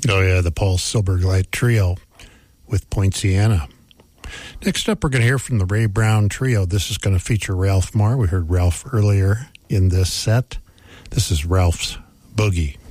Oh, yeah, the Paul Silbergleit Trio with Poinciana. Next up, we're going to hear from the Ray Brown Trio. This is going to feature Ralph Moore. We heard Ralph earlier in this set. This is Ralph's Boogie.